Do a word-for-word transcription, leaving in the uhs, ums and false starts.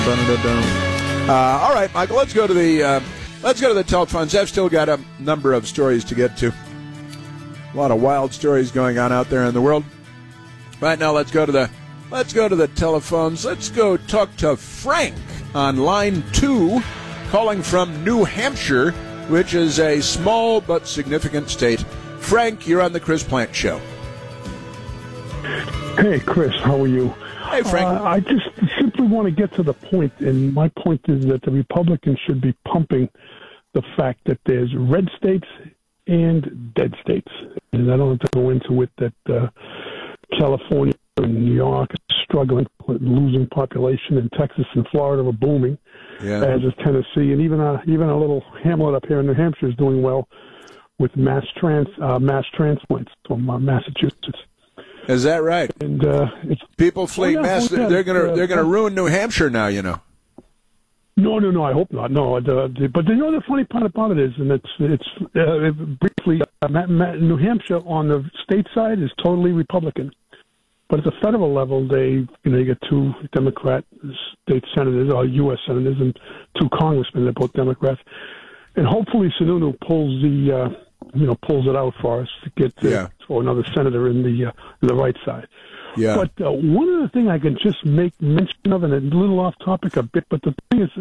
Uh, all right, Michael, let's go to the uh, let's go to the telephones. I've still got a number of stories to get to. A lot of wild stories going on out there in the world. Right now, let's go to the let's go to the telephones. Let's go talk to Frank on line two, calling from New Hampshire, which is a small but significant state. Frank, you're on the Chris Plante Show. Hey, Chris, how are you? Hey, Frank. Uh, I just simply want to get to the point, and my point is that the Republicans should be pumping the fact that there's red states and dead states. And I don't have to go into it that uh, California and New York are struggling with losing population, and Texas and Florida are booming, Yeah. as is Tennessee, and even a, even a little hamlet up here in New Hampshire is doing well with mass trans uh, mass transplants from uh, Massachusetts. Is that right? And uh, it's People fleeing oh, yeah, mass. oh, yeah, They're gonna uh, they're gonna uh, ruin New Hampshire now. You know. No, no, no. I hope not. No, the, the, but you know the funny part about it is, and it's it's uh, briefly, uh, Ma- Ma- New Hampshire on the state side is totally Republican, but at the federal level, they you know you get two Democrat state senators or U S senators and two congressmen. They're both Democrats, and hopefully Sununu pulls the uh, you know pulls it out for us to get uh, Yeah. for another senator in the uh, the right side. Yeah. But uh, one other thing I can just make mention of, and a little off topic a bit, but the thing is,